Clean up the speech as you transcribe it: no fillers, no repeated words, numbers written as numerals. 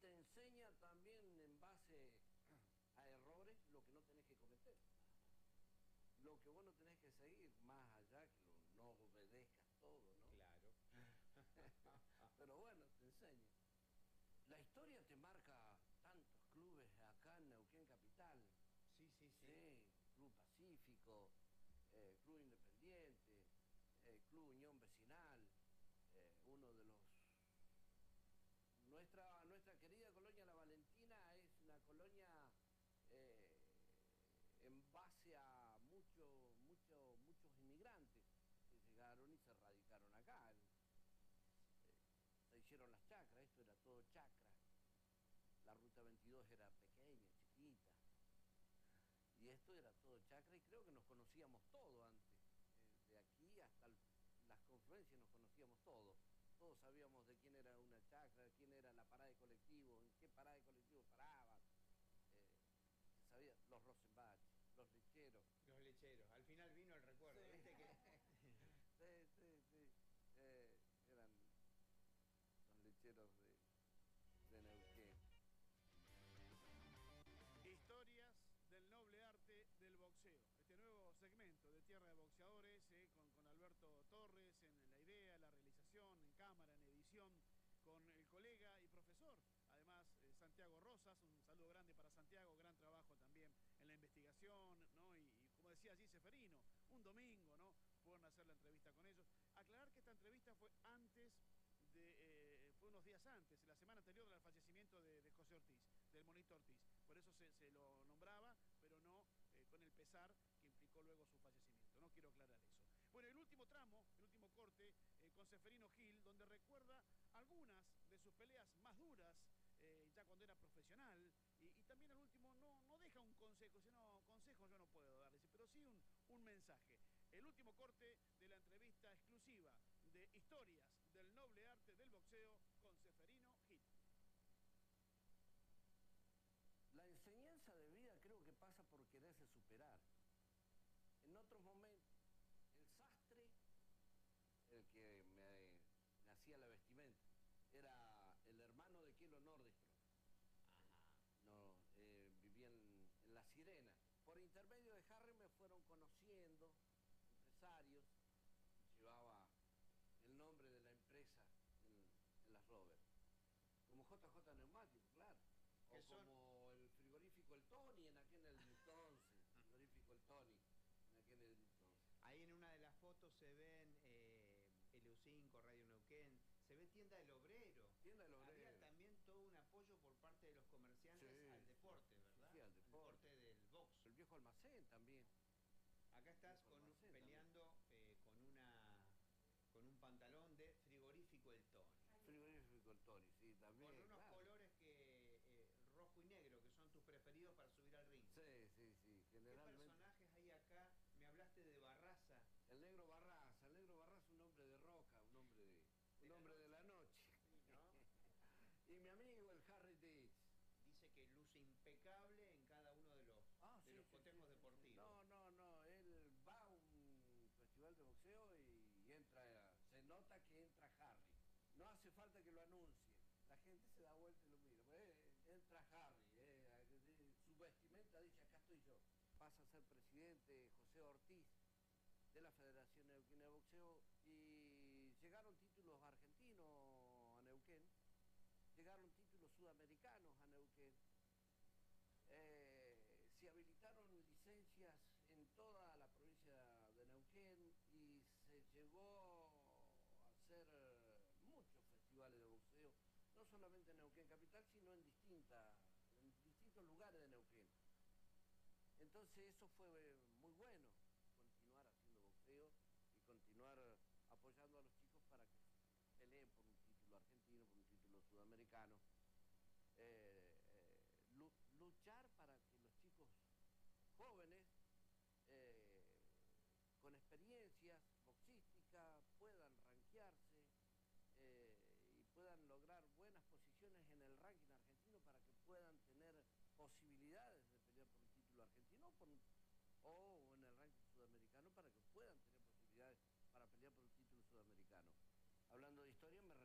te enseña también en base a errores lo que no tenés que cometer. Lo que vos no tenés que seguir, más allá que no obedezcas todo, ¿no? Claro. Pero bueno, te enseña. La historia te marca tantos clubes acá en Neuquén Capital. Sí, sí, sí. Sí, Club Pacífico, Club Independiente, Club Unión Vecinal, uno de los... Nuestra querida colonia La Valentina es una colonia en base a muchos inmigrantes que llegaron y se radicaron acá. Se hicieron las chacras, esto era todo chacra. La ruta 22 era pequeña, chiquita. Y esto era todo chacra y creo que nos conocíamos todos antes. De aquí hasta las confluencias nos conocíamos todos. Todos sabíamos de quién era una chacra, de quién era la parada de colectivo, en qué parada de colectivo paraban. Se sabía los Rosenbach, los lecheros. Los lecheros. Al final vino el recuerdo, Sí. ¿viste que? Sí. Eran los lecheros de Neuquén. Historias del noble arte del boxeo. Este nuevo segmento de Tierra de Boxeadores con Alberto Torres en la idea, la realización, en cámara, en edición, con el colega y profesor, además Santiago Rosas. Un saludo grande para Santiago, gran trabajo también en la investigación, ¿no? Y como decía allí Seferino, un domingo, ¿no? Fueron a hacer la entrevista con ellos. Aclarar que esta entrevista fue antes fue unos días antes, la semana anterior al fallecimiento de José Ortiz, del Monito Ortiz. Por eso se lo nombraba, pero no con el pesar que implicó luego su fallecimiento. No quiero aclarar eso. Bueno, el último tramo, el último corte con Seferino Gil, donde recuerda algunas de sus peleas más duras, ya cuando era profesional, y también el último no deja un consejo, sino consejo yo no puedo darle, pero sí un mensaje. El último corte de la entrevista exclusiva de Historias del Noble Arte del Boxeo con Seferino Gil. La enseñanza de vida creo que pasa por quererse superar. En otros momentos, el sastre, el que me hacía la vestimenta, era el hermano de Kelo Nordestro. No, vivía en La Sirena. Por intermedio de Harry me fueron conociendo empresarios. Llevaba el nombre de la empresa en las Rovers. Como JJ Neumático, claro. O como el frigorífico El Tony en aquel entonces. Frigorífico El Tony en aquel entonces. Ahí en una de las fotos se ven LU5, Radio Neuquén, se ve Tienda del Obrero. Tienda del Obrero. Había también todo un apoyo por parte de los comerciantes al deporte, ¿verdad? Sí, al deporte del box. El viejo almacén también. Acá estás peleando con un pantalón de frigorífico El Tony. Frigorífico El Tony, sí, también. Con unos colores que rojo y negro, que son tus preferidos para subir al ring. Sí, generalmente. ¿Qué personajes hay acá? Me hablaste de Barraza. El Negro Barraza, un hombre de roca, un hombre de la noche. Sí, ¿no? Y mi amigo el Harry Dix. Dice que luce impecable en cada uno de los cotejos deportivos. No, él va a un festival de boxeo y se nota que entra Harry. No hace falta que lo anuncie. La gente se da vuelta y lo mira. Entra Harry, su vestimenta dice, acá estoy yo. Pasa a ser presidente José Ortiz de la Federación Neuquina de Boxeo y llegaron títulos argentinos a Neuquén, llegaron títulos sudamericanos a Neuquén, se habilitaron licencias en toda la provincia de Neuquén y se llegó a hacer muchos festivales de boxeo, no solamente en Neuquén Capital, sino en distintos lugares de Neuquén. Entonces eso fue muy bueno, continuar haciendo boxeo y continuar apoyando a los chicos para que peleen por un título argentino, por un título sudamericano. Luchar para que los chicos jóvenes con experiencias boxísticas puedan rankearse y puedan lograr buenas posiciones en el ranking argentino para que puedan tener posibilidades de pelear por un título argentino o en el ranking sudamericano para que puedan tener posibilidades para pelear por un título sudamericano. Hablando de historia, me